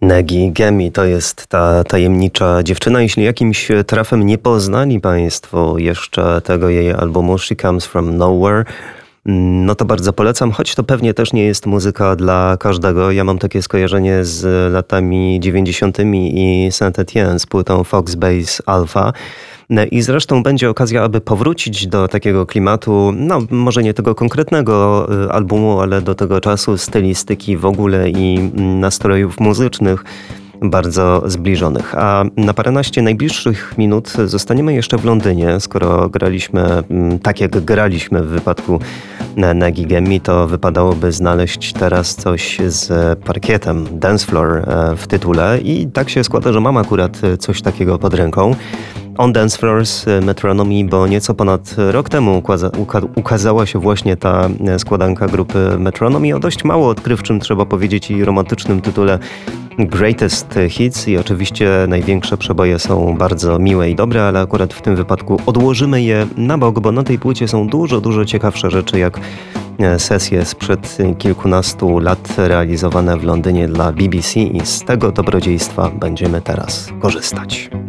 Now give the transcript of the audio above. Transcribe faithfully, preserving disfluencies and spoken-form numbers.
Negi Gemi to jest ta tajemnicza dziewczyna. Jeśli jakimś trafem nie poznali Państwo jeszcze tego jej albumu She Comes From Nowhere, no to bardzo polecam, choć to pewnie też nie jest muzyka dla każdego. Ja mam takie skojarzenie z latami dziewięćdziesiątymi i Saint Etienne z płytą Fox Base Alpha. I zresztą będzie okazja, aby powrócić do takiego klimatu, no może nie tego konkretnego albumu, ale do tego czasu, stylistyki w ogóle i nastrojów muzycznych bardzo zbliżonych. A na paręnaście najbliższych minut zostaniemy jeszcze w Londynie. Skoro graliśmy tak, jak graliśmy w wypadku Negi Gemi, to wypadałoby znaleźć teraz coś z parkietem, dance floor w tytule. I tak się składa, że mam akurat coś takiego pod ręką. On Dance Floors Metronomy, bo nieco ponad rok temu ukaza- uka- ukazała się właśnie ta składanka grupy Metronomy o dość mało odkrywczym, trzeba powiedzieć, i romantycznym tytule Greatest Hits, i oczywiście największe przeboje są bardzo miłe i dobre, ale akurat w tym wypadku odłożymy je na bok, bo na tej płycie są dużo, dużo ciekawsze rzeczy, jak sesje sprzed kilkunastu lat realizowane w Londynie dla B B C, i z tego dobrodziejstwa będziemy teraz korzystać.